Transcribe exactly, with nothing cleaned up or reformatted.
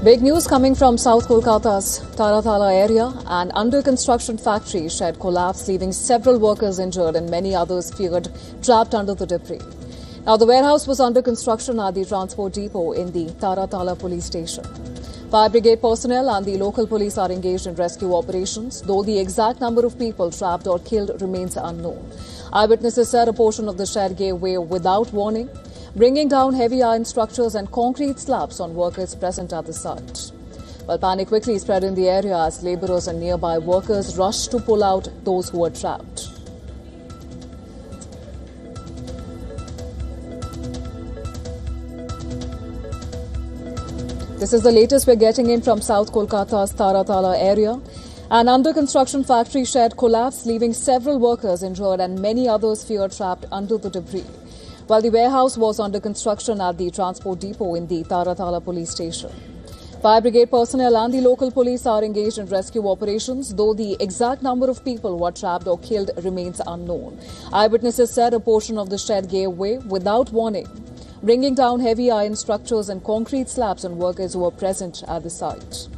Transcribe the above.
Big news coming from South Kolkata's Taratala area. An under-construction factory shed collapsed, leaving several workers injured and many others feared trapped under the debris. Now, the warehouse was under construction at the transport depot in the Taratala police station. Fire brigade personnel and the local police are engaged in rescue operations, though the exact number of people trapped or killed remains unknown. Eyewitnesses said a portion of the shed gave way without warning, bringing down heavy iron structures and concrete slabs on workers present at the site. Well, panic quickly spread in the area as labourers and nearby workers rushed to pull out those who were trapped. This is the latest we're getting in from South Kolkata's Taratala area. An under-construction factory shed collapsed, leaving several workers injured and many others feared trapped under the debris. While the warehouse was under construction at the transport depot in the Taratala police station. Fire brigade personnel and the local police are engaged in rescue operations, though the exact number of people who were trapped or killed remains unknown. Eyewitnesses said a portion of the shed gave way without warning, bringing down heavy iron structures and concrete slabs on workers who were present at the site.